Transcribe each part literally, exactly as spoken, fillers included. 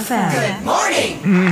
F M. Good morning!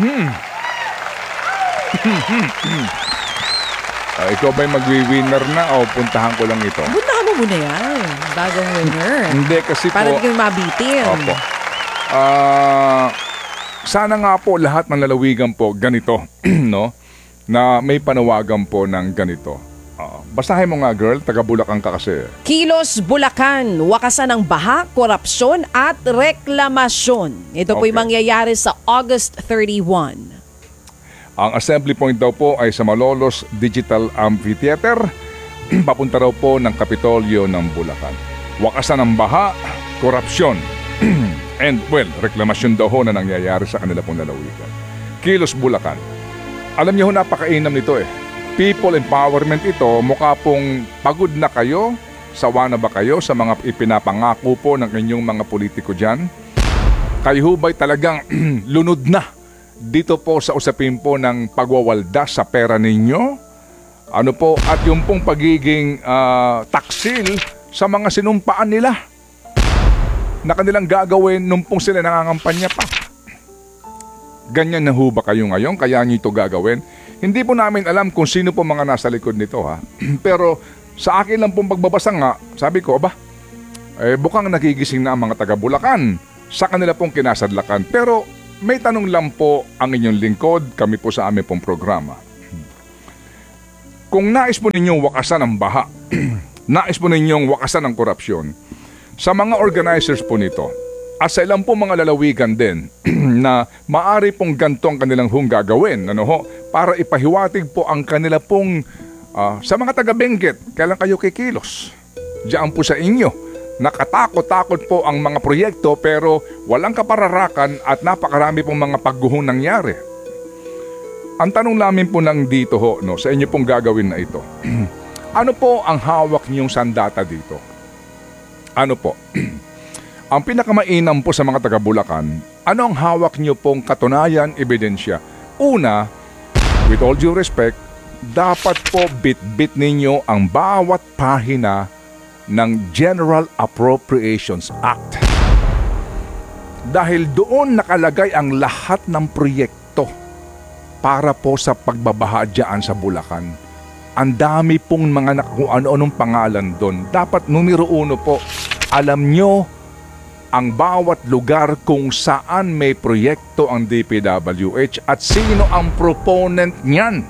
Ah, ikaw ba'y magwi-winner na o puntahan ko lang ito? Puntahan mo muna yan. Bagong winner. Hindi kasi Para po... di kami mabitin. Opo. Ah, sana nga po lahat ng lalawigan po ganito, no? Na may panawagan po ng ganito. Ah, basahin mo nga, girl, taga Bulacan ka kasi. Kilos Bulacan, wakasan ng baha, korupsyon at reklamasyon. Ito po'y Okay. mangyayari sa August thirty-first. Ang assembly point daw po ay sa Malolos Digital Amphitheater, papunta raw po ng Kapitolyo ng Bulacan. Wakasan ng baha, korupsyon, and well, reklamasyon daw ho na nangyayari sa kanila pong lalawigan. Kilos Bulacan. Alam niyo ho, napakainam nito eh. People empowerment ito, mukha pong pagod na kayo, sawa na ba kayo sa mga ipinapangako po ng inyong mga politiko dyan? Kayo ho ba'y talagang lunod na dito po sa usapin po ng pagwawaldas sa pera ninyo? Ano po, at yung pong pagiging ah, taksil sa mga sinumpaan nila na kanilang gagawin nung pong sila nangangampanya pa. Ganyan na ho ba kayo ngayon? Kaya nyo ito gagawin? Hindi po namin alam kung sino po mga nasa likod nito, ha? Pero sa akin lang pong pagbabasa nga, sabi ko, aba, eh, bukang nagigising na ang mga taga Bulacan sa kanila pong kinasadlakan. Pero may tanong lang po ang inyong lingkod, kami po sa aming pong programa. Kung nais po ninyong wakasan ang baha, nais po ninyong wakasan ang korupsyon, sa mga organizers po nito, at sa ilang po mga lalawigan din na maari pong ganito ang kanilang hong gagawin, ano ho, para ipahiwatig po ang kanila pong ah, sa mga taga-Benguet, kailan kayo kikilos? Diyan po sa inyo. Nakatakot-takot po ang mga proyekto pero walang kapararakan at napakarami pong mga pagguhong nangyari. Ang tanong namin po lang dito ho, no, sa inyo pong gagawin na ito. Ano po ang hawak niyong sandata dito? Ano po? Ang pinakamainam po sa mga taga Bulacan, ano ang hawak niyo pong katunayan, ebidensya? Una, with all due respect, dapat po bit-bit ninyo ang bawat pahina ng General Appropriations Act. Dahil doon nakalagay ang lahat ng proyekto para po sa pagbabaha dyan sa Bulacan. Ang dami pong mga kung ano-anong pangalan doon. Dapat numero uno po, alam nyo ang bawat lugar kung saan may proyekto ang D P W H at sino ang proponent niyan.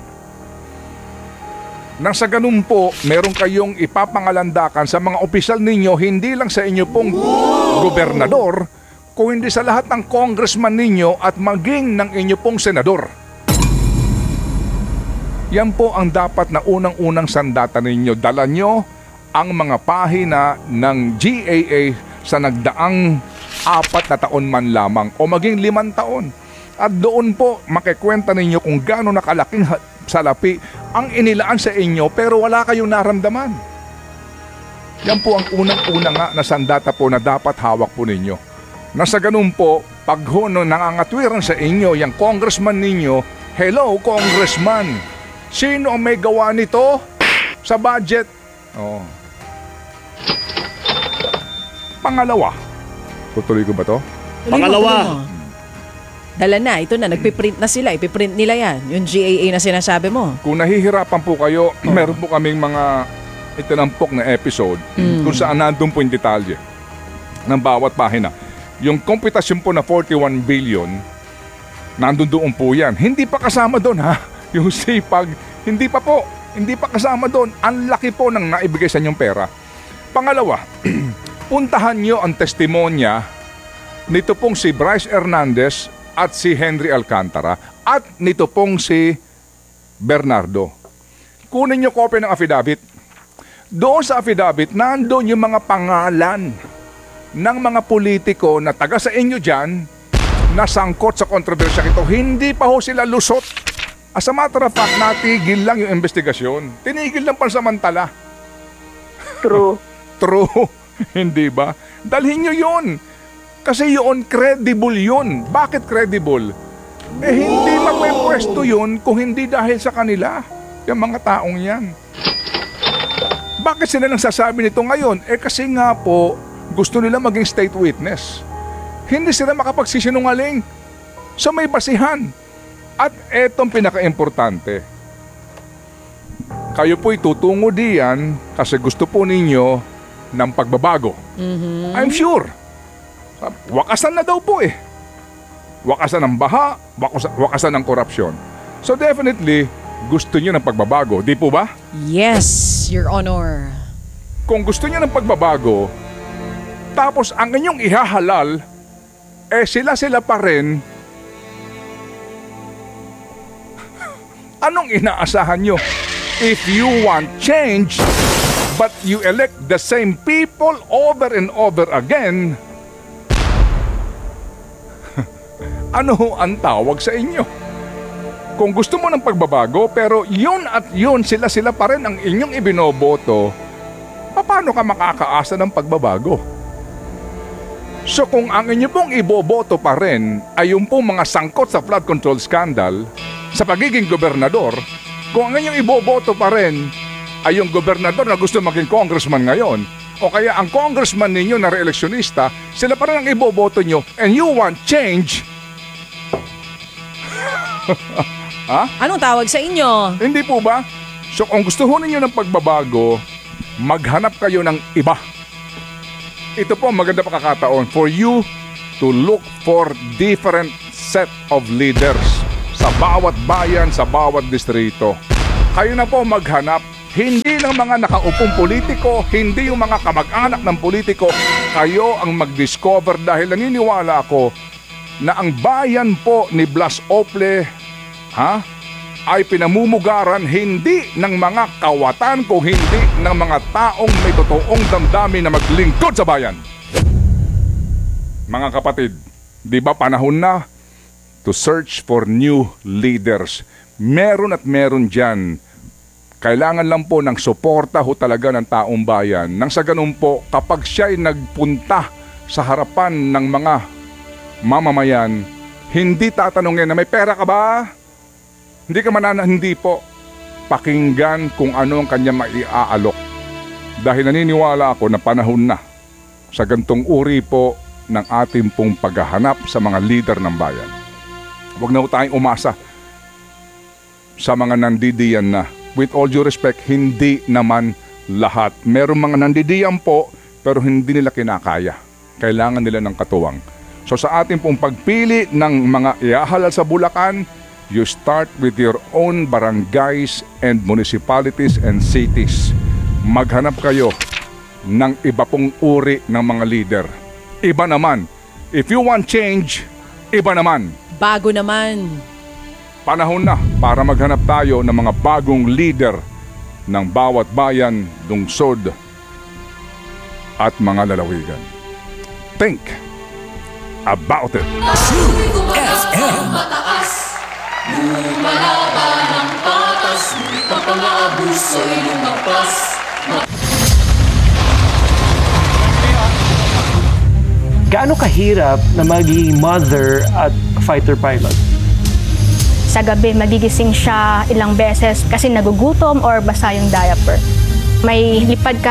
Nang sa ganun po, meron kayong ipapangalandakan sa mga opisyal ninyo, hindi lang sa inyo pong gobernador, kung hindi sa lahat ng congressman ninyo at maging ng inyo pong senador. Yan po ang dapat na unang-unang sandata ninyo. Dala nyo ang mga pahina ng G A A sa nagdaang apat na taon man lamang o maging limang taon. At doon po makikwenta ninyo kung gaano nakalaking salapi ang inilaan sa inyo pero wala kayong naramdaman. Yan po ang unang-una nga na sandata po na dapat hawak po ninyo. Nasa ganun po, pag huno nangangatwiran sa inyo yung congressman ninyo, hello congressman, sino ang may gawa nito sa budget? Oh. Pangalawa, tutuloy ko ba to? Tuloy mo, Pangalawa. tuloy mo. Dala na, ito na, nagpiprint na sila, ipiprint nila yan, yung G A A na sinasabi mo. Kung nahihirapan po kayo, meron po kaming mga itinampok na episode kung saan nandun po yung detalye ng bawat pahina. Yung komputasyon po na forty-one billion, nandun doon po yan. Hindi pa kasama doon ha, yung sipag, hindi pa po, hindi pa kasama doon. Ang laki po ng naibigay sa inyong pera. Pangalawa, puntahan nyo ang testimonya nito pong si Bryce Hernandez at si Henry Alcantara at nito pong si Bernardo. Kunin nyo kopya ng affidavit. Doon sa affidavit, nandun yung mga pangalan ng mga politiko na taga sa inyo dyan na sangkot sa kontrobersya ito. Hindi pa ho sila lusot. As a matter of fact, natigil lang yung investigasyon. Tinigil lang pansamantala. True. True. Hindi ba? Dalhin nyo yun. Kasi yun, credible yun. Bakit credible? Eh hindi mapepwesto yun kung hindi dahil sa kanila. Yung mga taong yan. Bakit sila nang sasabi nito ngayon? Eh kasi nga po, gusto nila maging state witness. Hindi sila makapagsisinungaling. So may basihan. At etong pinaka-importante, kayo po'y tutungo diyan kasi gusto po ninyo ng pagbabago. I'm sure. Wakasan na daw po eh. Wakasan ng baha, wakas- wakasan ng korupsyon. So definitely, gusto nyo ng pagbabago, di po ba? Yes, Your Honor. Kung gusto nyo ng pagbabago, tapos ang inyong ihahalal, eh sila-sila pa rin, anong inaasahan nyo? If you want change, but you elect the same people over and over again, ano ho ang tawag sa inyo? Kung gusto mo ng pagbabago, pero yun at yun, sila-sila pa rin ang inyong ibinoboto, paano ka makakaasa ng pagbabago? So kung ang inyo pong iboboto pa rin ay yung pong mga sangkot sa flood control scandal, sa pagiging gobernador, kung ang inyong iboboto pa rin ay yung gobernador na gusto maging congressman ngayon, o kaya ang congressman ninyo na reeleksyonista, sila pa rin ang iboboto nyo, and you want change, ha? Anong tawag sa inyo? Hindi po ba? So kung gusto ho ninyo ng pagbabago, maghanap kayo ng iba. Ito po ang maganda pakakataon for you to look for different set of leaders sa bawat bayan, sa bawat distrito. Kayo na po maghanap, hindi ng mga nakaupong politiko, hindi yung mga kamag-anak ng politiko. Kayo ang mag-discover dahil naniniwala ako na ang bayan po ni Blas Ople, ha, ay pinamumugaran hindi ng mga kawatan kung hindi ng mga taong may totoong damdamin na maglingkod sa bayan. Mga kapatid, di ba panahon na to search for new leaders? Meron at meron dyan. Kailangan lang po ng suporta ho talaga ng taong bayan. Nang sa ganun po, kapag siya'y nagpunta sa harapan ng mga mamamayan, hindi tatanungin na may pera ka ba? Hindi ka manana, hindi po. Pakinggan kung ano ang kanya maiaalok. Dahil naniniwala ako na panahon na sa gantong uri po ng ating pong paghahanap sa mga leader ng bayan. Huwag na po tayong umasa sa mga nandidiyan na. With all due respect, hindi naman lahat. Merong mga nandidiyan po pero hindi nila kinakaya. Kailangan nila ng katuwang. So sa ating pong pagpili ng mga iahalal sa Bulacan, you start with your own barangays and municipalities and cities. Maghanap kayo ng iba pong uri ng mga leader. Iba naman. If you want change, iba naman. Bago naman. Panahon na para maghanap tayo ng mga bagong leader ng bawat bayan, lungsod at mga lalawigan. Think about it. F M Lumalaban ng patas, ngunit ang pang-aabuso'y lumagpas. Gaano kahirap na maging mother at fighter pilot? Sa gabi, magigising siya ilang beses kasi nagugutom or basa yung diaper. May lipad ka